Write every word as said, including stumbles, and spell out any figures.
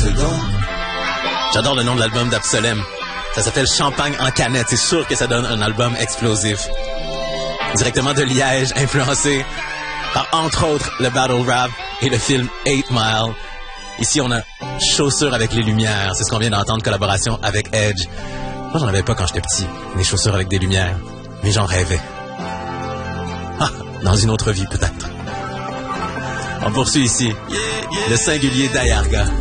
second. J'adore le nom de l'album d'Absolem. Ça s'appelle Champagne en canette. C'est sûr que ça donne un album explosif. Directement de Liège, influencé par, entre autres, le battle rap et le film eight mile. Ici, on a Chaussures avec les lumières. C'est ce qu'on vient d'entendre, collaboration avec Edge. Moi, j'en avais pas quand j'étais petit, des chaussures avec des lumières. Mais j'en rêvais. Ah, dans une autre vie, peut-être. On poursuit ici. Le singulier d'Ayarga.